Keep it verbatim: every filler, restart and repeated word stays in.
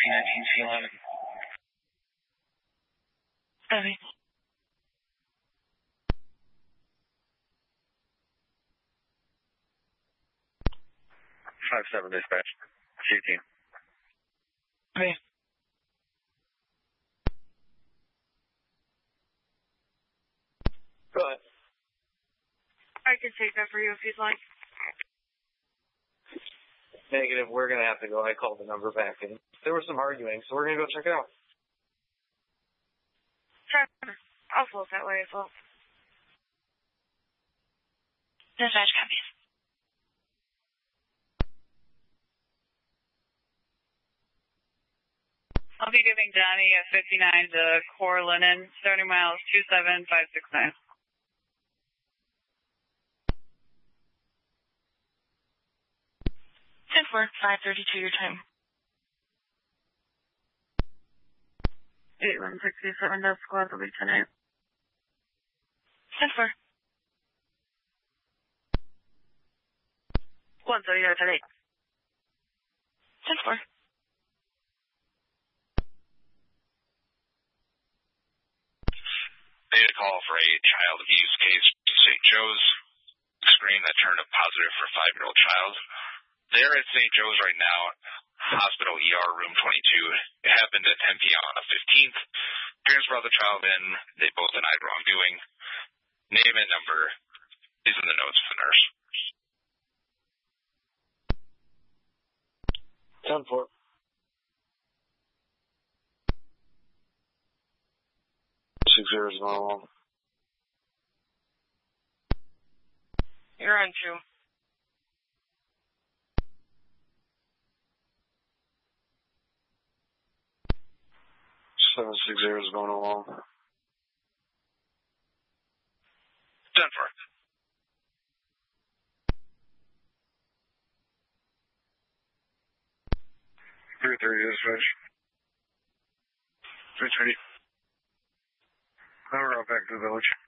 nineteen nineteen C eleven. Copy. five seven dispatch. C team. Okay. Go ahead. I can take that for you if you'd like. Negative, we're going to have to go. I called the number back, and there was some arguing, so we're going to go check it out. Sure. I'll float that way as well. Dispatch copies. I'll be giving Johnny a fifty-nine to Core Linen, starting miles two seven five six nine. ten four, five thirty-two your time. eight one sixty-seven, Death Squad will be tonight. ten four. one thirty your tonight. ten four. They had a call for a child abuse case in Saint Joe's. Screen that turned up positive for a five-year-old child. They're at Saint Joe's right now, hospital E R room twenty-two. It happened at ten p.m. on the fifteenth. Parents brought the child in. They both denied wrongdoing. Name and number is in the notes of the nurse. ten four. Six zero is normal. You're on two. seven six zero is going along. ten four. three thirty dispatch. three thirty. Now we're out back to the village.